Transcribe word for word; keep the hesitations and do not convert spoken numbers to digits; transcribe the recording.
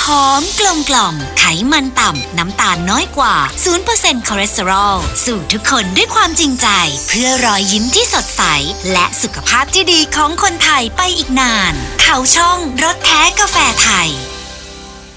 หอมกลมกล่อมไขมันต่ำน้ำตาลน้อยกว่า ศูนย์เปอร์เซ็นต์ คอเลสเตอรอลสู่ทุกคนด้วยความจริงใจเพื่อรอยยิ้มที่สดใสและสุขภาพที่ดีของคนไทยไปอีกนานเขาช่องรสแท้กาแฟไทย